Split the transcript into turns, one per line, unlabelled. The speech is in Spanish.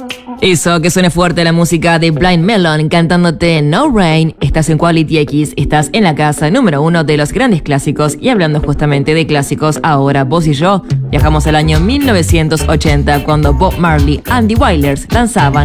Eso, que suene fuerte la música de Blind Melon cantándote No Rain. Estás en Quality X, estás en la casa número 1 de los grandes clásicos. Y hablando justamente de clásicos, ahora vos y yo viajamos al año 1980 cuando Bob Marley and the Wailers lanzaban